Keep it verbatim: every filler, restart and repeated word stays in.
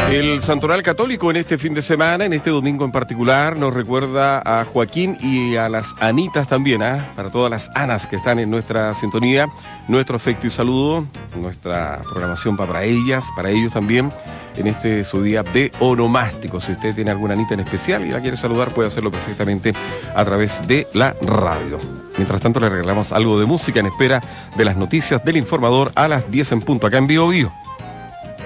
El Santoral Católico en este fin de semana, en este domingo en particular, nos recuerda a Joaquín y a las Anitas también, ¿eh? Para todas las Anas que están en nuestra sintonía, nuestro afecto y saludo, nuestra programación va para ellas, para ellos también, en este su día de onomástico. Si usted tiene alguna Anita en especial y la quiere saludar, puede hacerlo perfectamente a través de la radio. Mientras tanto, le regalamos algo de música en espera de las noticias del informador a las diez en punto, acá en Bio Bio.